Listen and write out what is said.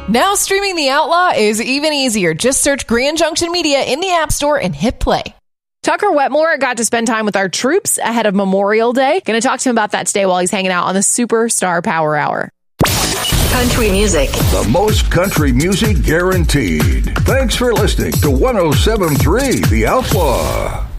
Now streaming The Outlaw is even easier. Just search Grand Junction Media in the App Store and hit play. Tucker Wetmore got to spend time with our troops ahead of Memorial Day. Going to talk to him about that today while he's hanging out on the Superstar Power Hour. Country music. The most country music guaranteed. Thanks for listening to 107.3 The Outlaw.